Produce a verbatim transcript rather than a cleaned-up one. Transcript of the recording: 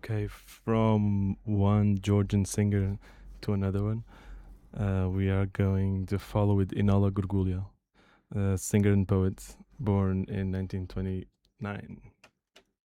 Okay, from one Georgian singer to another one, uh, we are going to follow with Inola Gurgulio, a singer and poet born in nineteen twenty-nine.